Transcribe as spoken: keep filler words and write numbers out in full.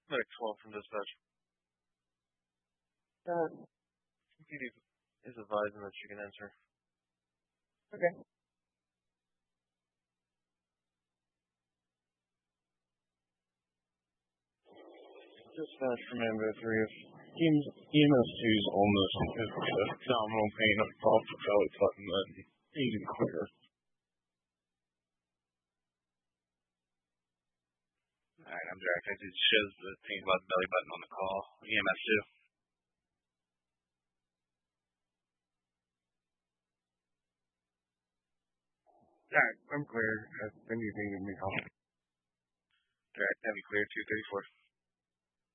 Medic twelve from dispatch. Uh, P D is advising that you can enter. okay. Dispatch from Amber three. E M S two's almost abdominal pain up top the belly button, then easy clear. Alright, I'm direct. It shows the pain about the belly button on the call. E M S two. Alright, I'm clear. If anything, give me a call. Direct, heavy clear two thirty-four.